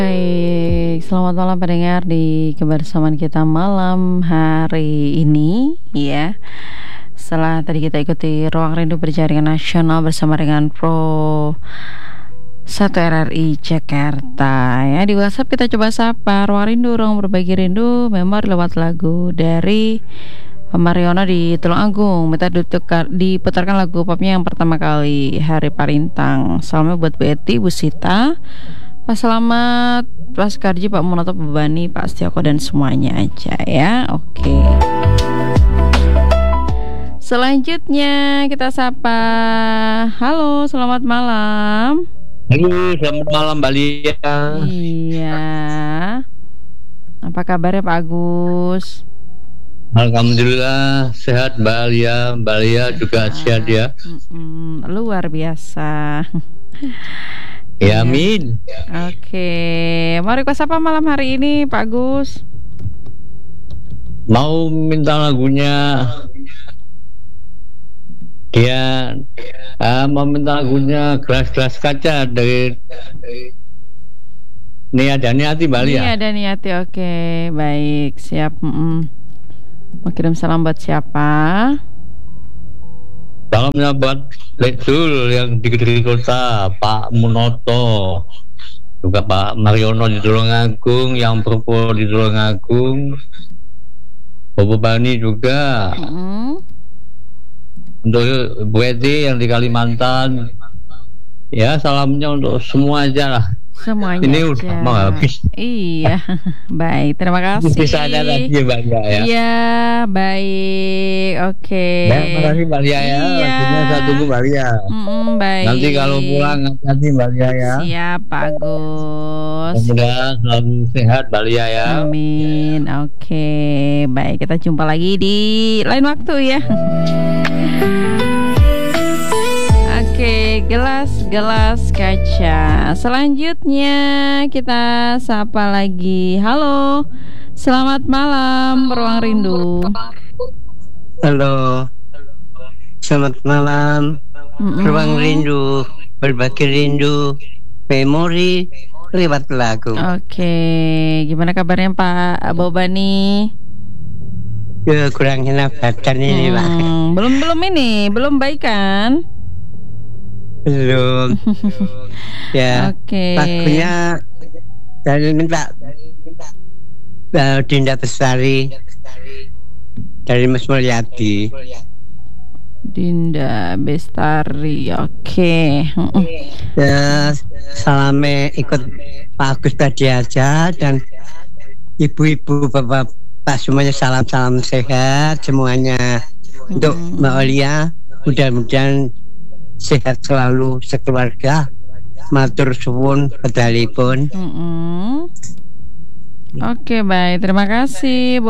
Baik, selamat malam pendengar di kebersamaan kita malam hari ini ya. Setelah tadi kita ikuti Ruang Rindu Berjaringan Nasional bersama dengan Pro 1 RRI Jakarta ya. Di WhatsApp kita coba sapa Ruang Rindu, Ruang Berbagi Rindu, memori lewat lagu dari Mariono di Tulungagung. Minta diputarkan lagu popnya yang pertama kali, Hari Parintang. Salamnya buat Bu Eti, Bu Sita, Pak Selamat, Pak Skarji, Pak Munoto, Pak Bani, Pak Setioko dan semuanya aja ya. Oke. Selanjutnya kita sapa. Halo, selamat malam. Halo, selamat malam Mbak Lia. Iya. Apa kabarnya Pak Agus? Alhamdulillah sehat Mbak Lia. Mbak Lia juga sehat ya. Luar biasa. Ya, amin. Oke, mau request apa malam hari ini Pak Gus? Mau minta lagunya mau minta lagunya Gelas-Gelas Kaca dari Nia dan Niati Mbak Lia. Nia dan Niati, oke, baik, siap. Mau kirim salam buat siapa? Salamnya buat Leksul yang di Kediri Kota, Pak Munoto, juga Pak Mariono di Tulungagung, yang Purpo di Tulungagung, Bobo Bani juga. Untuk Bu Eti yang di Kalimantan. Ya, salamnya untuk semua aja lah. Semuanya ini aja. Udah mau habis. Iya. Baik, terima kasih. Bisa ada lagi Mbak Lia ya. Iya, baik. Oke. Terima kasih Mbak Lia ya. Iya. Saya tunggu Mbak Lia. Baik. Nanti kalau pulang hati Mbak Lia ya. Siap Pak Gus. Semoga selalu sehat Mbak Lia ya. Amin. Oke, baik, kita jumpa lagi di lain waktu ya. Oke, gelas-gelas kaca. Selanjutnya kita sapa lagi. Halo, selamat malam Ruang Rindu. Halo, selamat malam Ruang Rindu, berbagi rindu, memori lewat lagu. Oke, gimana kabarnya Pak Bobani? Ya, kurang enak badan ini Pak. Belum baik kan? Belum. Ya. Oke. Lagunya dari minta Dinda Bestari dari Mas Mulyadi. Dinda Bestari, oke. Ya, salame ikut Pak Agus tadi aja, dan ibu-ibu bapak semuanya salam sehat semuanya. Untuk Mbak Olia, mudah-mudahan sehat selalu sekeluarga. Matur suwun pedalipun. Oke, baik, terima kasih Bu